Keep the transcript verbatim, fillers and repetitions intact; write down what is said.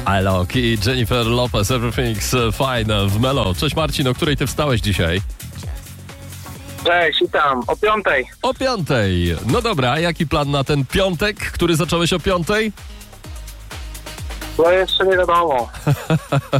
Alok i Jennifer Lopez, Everything's Fine w Melo. Cześć Marcin, o której ty wstałeś dzisiaj? Cześć, witam. O piątej. O piątej. No dobra, a jaki plan na ten piątek, który zacząłeś o piątej? No jeszcze nie wiadomo.